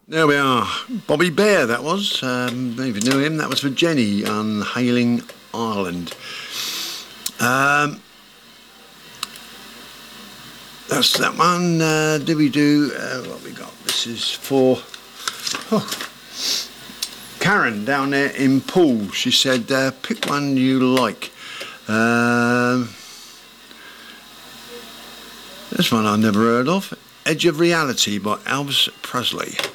There we are. Bobby Bear, that was. Maybe you knew him. That was for Jenny on Hailing Ireland. That's that one. Did we do... what we got? This is for... Karen down there in Poole. She said, pick one you like. This one I never heard of. Edge of Reality by Elvis Presley.